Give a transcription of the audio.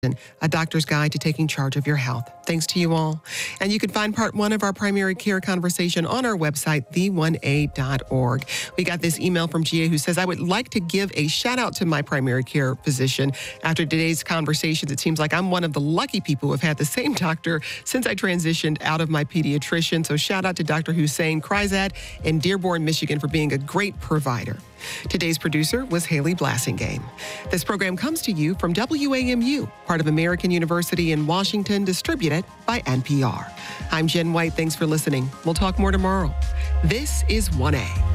A Doctor's Guide to Taking Charge of Your Health. Thanks to you all. And you can find part one of our primary care conversation on our website, the1a.org. We got this email from GA who says, I would like to give a shout out to my primary care physician. After today's conversations, it seems like I'm one of the lucky people who have had the same doctor since I transitioned out of my pediatrician. So shout out to Dr. Hussein Kryzat in Dearborn, Michigan for being a great provider. Today's producer was Haley Blassingame. This program comes to you from WAMU, part of American University in Washington, distributed by NPR. I'm Jen White. Thanks for listening. We'll talk more tomorrow. This is 1A.